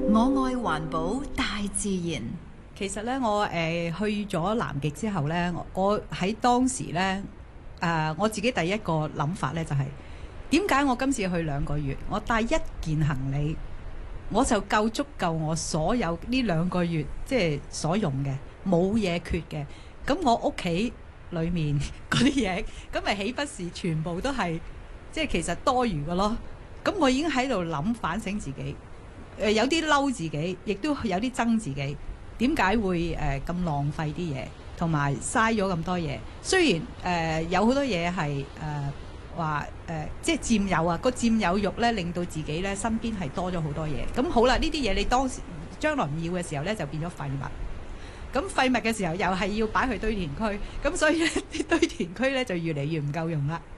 我愛環保，大自然。 其實咧，我去咗南極之後咧，我喺當時咧，我自己第一個諗法咧就係點解我今次去2個月，我帶1件行李，我就夠足夠我所有呢2個月即係所用嘅，冇嘢缺嘅。咁我屋企裏面嗰啲嘢，咁咪豈不是全部都係即係其實多餘嘅咯？咁我已經喺度諗反省自己，有啲嬲自己，亦都有啲憎自己。點解會咁浪費啲嘢，同埋嘥咗咁多嘢？雖然有好多嘢係話即係佔有啊，個佔有欲咧令到自己咧身邊係多咗好多嘢。咁好啦，呢啲嘢你當時將來唔要嘅時候咧，就變咗廢物。咁廢物嘅時候又係要擺去堆填區，咁所以咧啲堆填區咧就越嚟越唔夠用啦。